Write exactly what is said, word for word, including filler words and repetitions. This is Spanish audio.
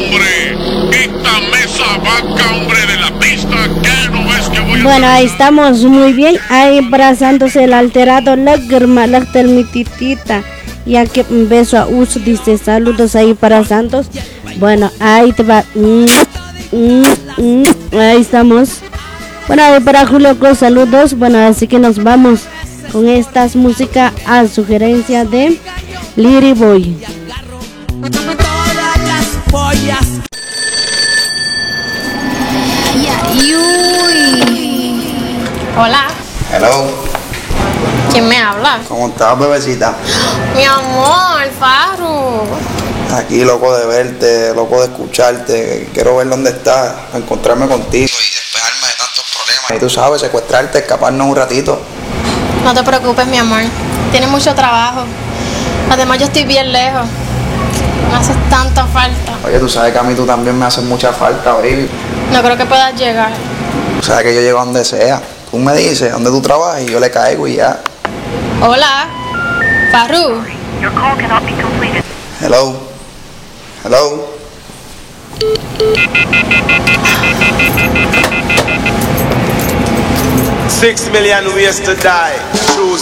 hombre. Quítame esa vaca, hombre, de la pista. Que no ves que voy a... Bueno, ahí estamos muy bien. Ahí abrazándose el alterado, la grma, la termititita. Ya que un beso a Uso, dice saludos ahí para Santos. Bueno, ahí te va. Mm, mm, mm, ahí estamos. Bueno, ahí para Julio Cruz, saludos. Bueno, así que nos vamos con estas músicas a sugerencia de Little Boy. Todas las pollas. Ay, ay, uy. Hola. Hello. ¿Quién me habla? ¿Cómo estás, bebecita? Mi amor, Faru. Aquí, loco de verte, loco de escucharte. Quiero ver dónde estás, para encontrarme contigo y despejarme de tantos problemas. Y tú sabes, secuestrarte, escaparnos un ratito. No te preocupes, mi amor. Tienes mucho trabajo. Además, yo estoy bien lejos. Me haces tanta falta. Oye, tú sabes que a mí tú también me haces mucha falta, baby. No creo que puedas llegar. Tú sabes que yo llego a donde sea. Tú me dices dónde tú trabajas y yo le caigo y ya. Hola. Faru. Hello. Hello. Six million ways to die.